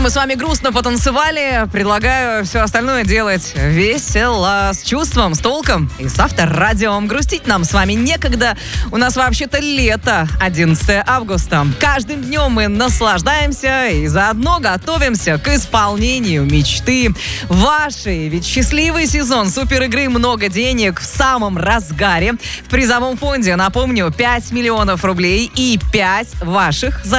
Мы с вами грустно потанцевали. Предлагаю все остальное делать весело, с чувством, с толком и с авторадиом. Грустить нам с вами некогда. У нас вообще-то лето, 11 августа. Каждым днем мы наслаждаемся и заодно готовимся к исполнению мечты вашей. Ведь счастливый сезон суперигры «Много денег» в самом разгаре. В призовом фонде, напомню, 5 миллионов рублей и 5 ваших